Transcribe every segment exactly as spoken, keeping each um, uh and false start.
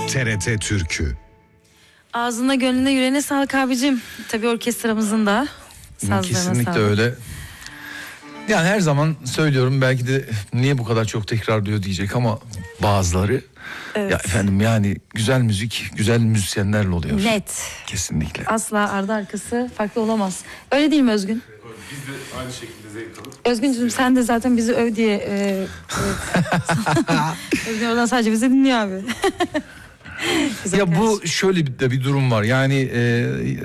T R T Türkü. Ağzına gönlüne yüreğine sağlık abicim. Tabii orkestramızın da sazlarına Kesinlikle sağlık. öyle. Yani her zaman söylüyorum, belki de niye bu kadar çok tekrarlıyor diyecek ama bazıları. Evet. Ya efendim, yani güzel müzik güzel müzisyenlerle oluyor. Net. Kesinlikle. Asla ardı arkası farklı olamaz. Öyle değil mi Özgün? Biz de aynı şekilde zevk alıp. Özgüncüğüm sen de zaten bizi öv diye. E, evet. Özgün oradan sadece bizi dinliyor abi. Güzel Ya kardeşim. bu şöyle bir, de bir durum var. Yani e,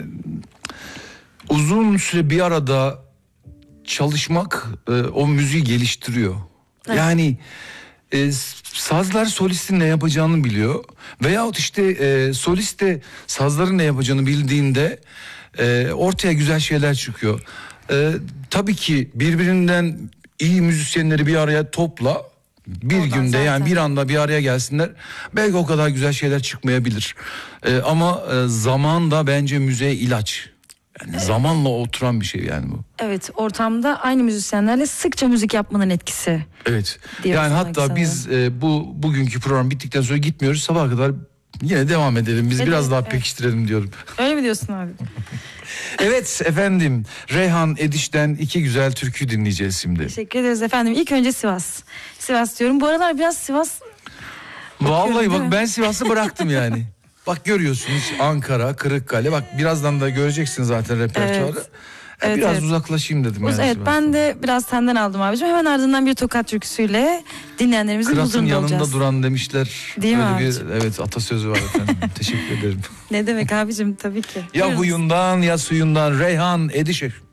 uzun süre bir arada çalışmak e, o müziği geliştiriyor. Evet. Yani e, sazlar solistin ne yapacağını biliyor. Veyahut işte e, solist de sazların ne yapacağını bildiğinde e, ortaya güzel şeyler çıkıyor. E, tabii ki birbirinden iyi müzisyenleri bir araya topla. Bir Oradan günde zaten. yani bir anda bir araya gelsinler. Belki o kadar güzel şeyler çıkmayabilir. E, ama e, zaman da bence müziğe ilaç. Yani zamanla oturan bir şey yani bu. Evet, ortamda aynı müzisyenlerle sıkça müzik yapmanın etkisi. Evet. Diyorsun Yani sanki hatta sana. biz e, bu bugünkü program bittikten sonra gitmiyoruz. Sabaha kadar yine devam edelim. Biz Evet, biraz daha evet. pekiştirelim diyorum. Öyle mi diyorsun abi? Evet efendim. Reyhan Ediş'ten iki güzel türkü dinleyeceğiz şimdi. Teşekkür ederiz efendim. İlk önce Sivas. Sivas diyorum. Bu aralar biraz Sivas... Vallahi değil bak mi? ben Sivas'ı bıraktım yani. Bak görüyorsunuz Ankara, Kırıkkale. Bak birazdan da göreceksin zaten repertuarı. Evet. Ya Evet, biraz evet. uzaklaşayım dedim. Evet, yani evet Sivas'tan. ben de biraz senden aldım abicim. Hemen ardından bir tokat türküsüyle dinleyenlerimizin Kıratın huzurunda yanında olacağız. duran demişler. Değil mi Öyle bir abicim? evet atasözü var efendim. Teşekkür ederim. Ne demek abicim, tabii ki. Ya Buyurun. huyundan ya suyundan Reyhan Ediş'e.